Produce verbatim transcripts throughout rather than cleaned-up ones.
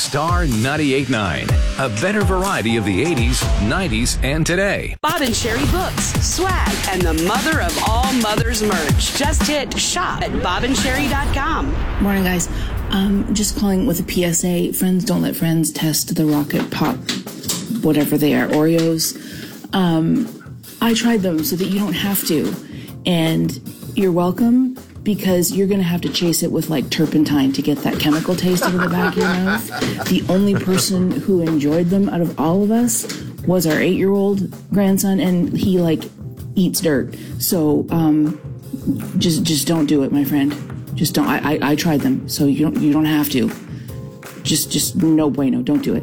Star ninety-eight point nine. A better variety of the eighties, nineties, and today. Bob and Sherry books, swag, and the mother of all mothers merch. Just hit shop at bob and sherry dot com. Morning, guys. Um, just calling with a P S A. Friends don't let friends test the Rocket Pop, whatever they are, Oreos. Um, I tried them so that you don't have to. And you're welcome, because you're going to have to chase it with like turpentine to get that chemical taste out of the back of your mouth. The only person who enjoyed them out of all of us was our eight-year-old grandson, and he like eats dirt. So um, just just don't do it, my friend. Just don't. I, I I tried them, so you don't you don't have to. Just just no bueno. Don't do it.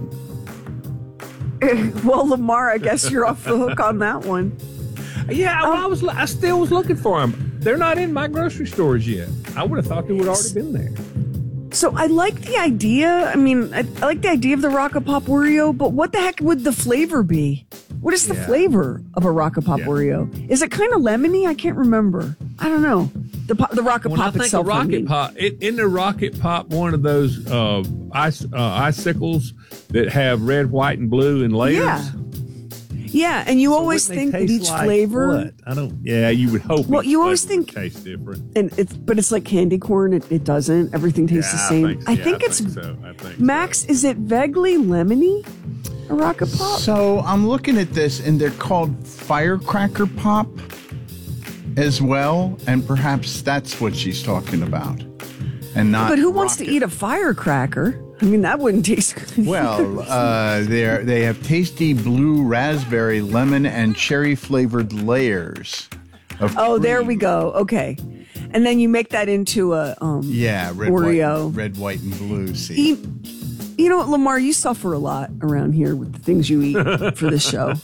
Well, Lamar, I guess you're off the hook on that one. Yeah, um, well, I was. I still was looking for them. They're not in my grocery stores yet. I would have thought they would have already been there. So I like the idea. I mean, I, I like the idea of the Rocket Pop Oreo, but what the heck would the flavor be? What is the Yeah. flavor of a Rocket Pop Yeah. Oreo? Is it kind of lemony? I can't remember. I don't know. The po- the Rocket When I Pop think itself. of Rocket I mean. Pop, it, in the Rocket Pop, one of those uh, ice uh, icicles that have red, white, and blue in layers. Yeah. Yeah, and you So always wouldn't they think that taste each like flavor. what? I don't. Yeah, you would hope. Well, each you always flavor would think- taste different. And it's but it's like candy corn. It, it doesn't. Everything tastes Yeah, the same. I think, I yeah, think I it's think so. I think Max. so. Is it vaguely lemony? A Rocket Pop. So I'm looking at this, and they're called Firecracker Pop as well, and perhaps that's what she's talking about, and not. But who wants to Rocket- eat a firecracker? I mean, that wouldn't taste good. Well, uh, they they have tasty blue raspberry, lemon, and cherry flavored layers. Of Oh, there cream. we go. Okay. And then you make that into a um Yeah, red, Oreo. white, red, white, and blue. See, You, you know what, Lamar, you suffer a lot around here with the things you eat for this show.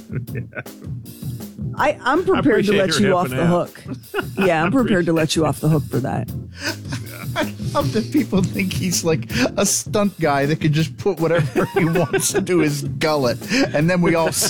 I, I'm prepared to appreciate let your you off helping the out. hook. Yeah, I'm prepared to let you off the hook for that. I love that people think he's like a stunt guy that can just put whatever he wants into his gullet, and then we all